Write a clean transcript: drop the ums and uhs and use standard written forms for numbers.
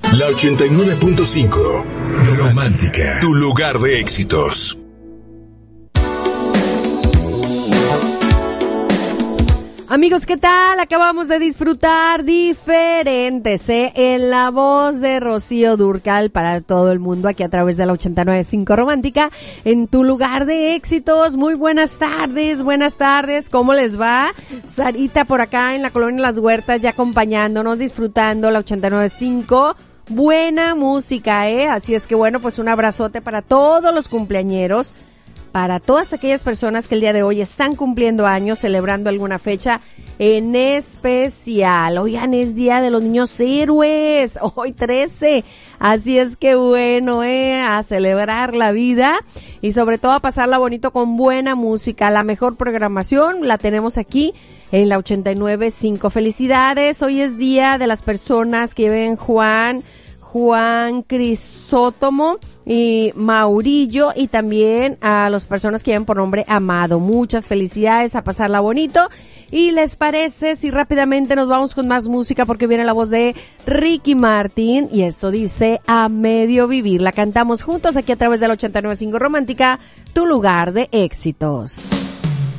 La 89.5 Romántica, tu lugar de éxitos. Amigos, ¿qué tal? Acabamos de disfrutar Diferentes, en la voz de Rocío Dúrcal para todo el mundo aquí a través de la 89.5 Romántica, en tu lugar de éxitos. Muy buenas tardes, ¿cómo les va? Sarita por acá en la colonia Las Huertas ya acompañándonos, disfrutando la 89.5. Buena música, así es que bueno, pues un abrazote para todos los cumpleañeros, para todas aquellas personas que el día de hoy están cumpliendo años, celebrando alguna fecha en especial. Oigan, es Día de los Niños Héroes, hoy 13. Así es que bueno, a celebrar la vida y sobre todo a pasarla bonito con buena música. La mejor programación la tenemos aquí en la 89.5. Felicidades, hoy es Día de las personas que lleven Juan Crisótomo y Maurillo, y también a las personas que llevan por nombre Amado. Muchas felicidades, a pasarla bonito. ¿Y les parece si rápidamente nos vamos con más música? Porque viene la voz de Ricky Martin y esto dice A Medio Vivir. La cantamos juntos aquí a través de la 89.5 Romántica, tu lugar de éxitos.